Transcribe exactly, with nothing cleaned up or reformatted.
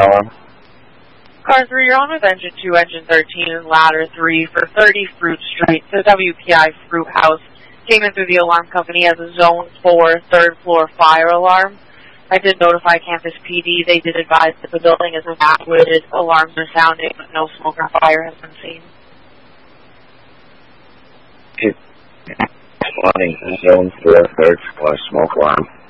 fire alarm? Car three, you're on with engine two, engine thirteen, and ladder three for thirty Fruit Street. The W P I Fruit House came in through the alarm company as a zone four, third floor fire alarm. I did notify Campus P D. They did advise that the building is evacuated. Alarms are sounding, but no smoke or fire has been seen. Responding to zone four, third floor smoke alarm.